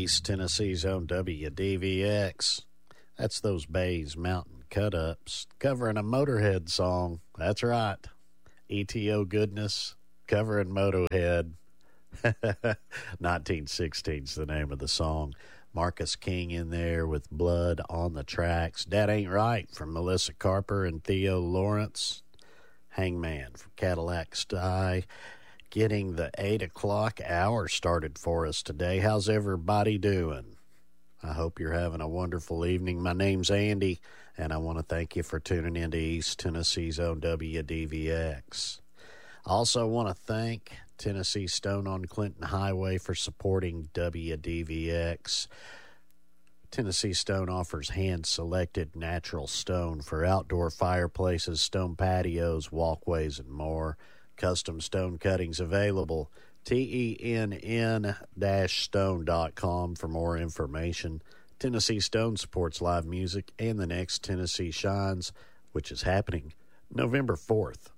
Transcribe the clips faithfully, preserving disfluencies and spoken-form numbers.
East Tennessee's own W D V X. That's those Bays Mountain Cut-Ups covering a Motorhead song. That's right. E T O goodness covering Motorhead. nineteen sixteen's the name of the song. Marcus King in there with Blood on the Tracks. That Ain't Right from Melissa Carper and Theo Lawrence. Hangman from Cadillac Sty. Getting the eight o'clock hour started for us today. How's everybody doing? I hope you're having a wonderful evening. My name's Andy, and I want to thank you for tuning in to East Tennessee's own W D V X. I also want to thank Tennessee Stone on Clinton Highway for supporting W D V X. Tennessee Stone offers hand-selected natural stone for outdoor fireplaces, stone patios, walkways, and more. Custom stone cuttings available. T E N N stone dot com for more information. Tennessee Stone supports live music and the next Tennessee Shines, which is happening November fourth.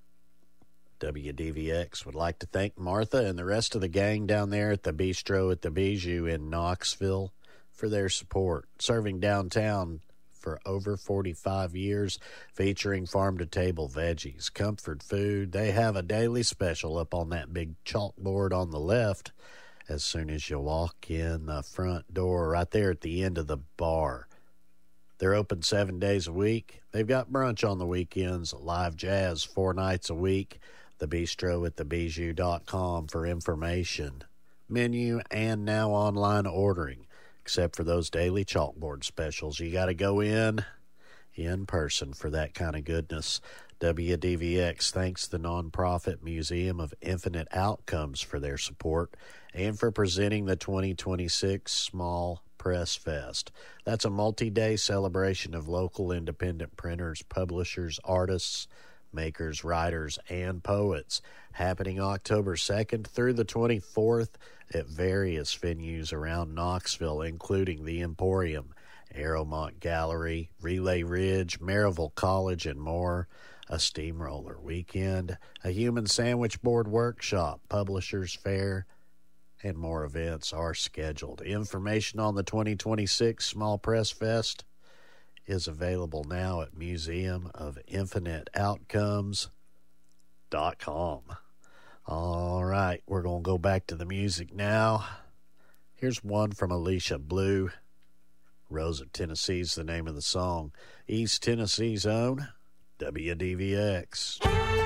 W D V X would like to thank Martha and the rest of the gang down there at the Bistro at the Bijou in Knoxville for their support. Serving downtown for over forty-five years, featuring farm-to-table veggies, comfort food. They have a daily special up on that big chalkboard on the left as soon as you walk in the front door right there at the end of the bar. They're open seven days a week. They've got brunch on the weekends, live jazz four nights a week. The Bistro at the Bijou dot com for information, menu, and now online ordering. Except for those daily chalkboard specials. You got to go in in person for that kind of goodness. W D V X thanks the nonprofit Museum of Infinite Outcomes for their support and for presenting the twenty twenty-six Small Press Fest. That's a multi-day celebration of local independent printers, publishers, artists, makers, writers, and poets, happening October second through the twenty-fourth at various venues around Knoxville, including the Emporium, Arrowmont Gallery, Relay Ridge, Maryville College, and more. A steamroller weekend, a human sandwich board workshop, publishers fair, and more events are scheduled. Information on the twenty twenty-six Small Press Fest is available now at museum of infinite outcomes dot com. All right, we're going to go back to the music now. Here's one from Alicia Blue. Rose of Tennessee's the name of the song. East Tennessee's own W D V X.